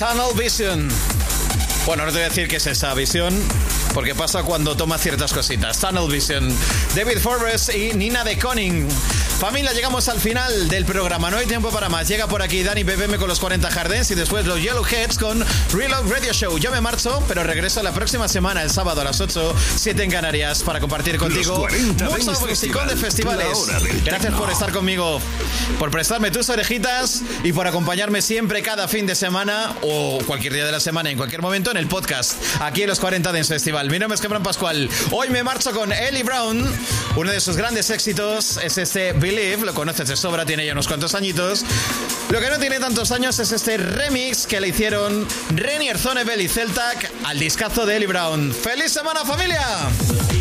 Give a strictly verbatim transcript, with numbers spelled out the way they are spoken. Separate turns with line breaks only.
Tunnel Vision. Bueno, no te voy a decir qué es esa visión, porque pasa cuando tomas ciertas cositas. Tunnel Vision, David Forbes y Nina de Koning. Familia, llegamos al final del programa, no hay tiempo para más. Llega por aquí Dani B B M con los cuarenta Hardens y después los Yellowheads con Reload Radio Show. Yo me marcho, pero regreso la próxima semana, el sábado a las ocho, siete en Canarias, para compartir contigo mucho musicón de festivales. Gracias por estar conmigo, por prestarme tus orejitas y por acompañarme siempre cada fin de semana o cualquier día de la semana, en cualquier momento, en el podcast, aquí en los cuarenta Dance Festival. Mi nombre es Cameron Pascual. Hoy me marcho con Ellie Brown. Uno de sus grandes éxitos es este Believe, lo conoces de sobra, tiene ya unos cuantos añitos. Lo que no tiene tantos años es este remix que le hicieron Renier Zonebel y Celtac al discazo de Ellie Brown. ¡Feliz semana, familia!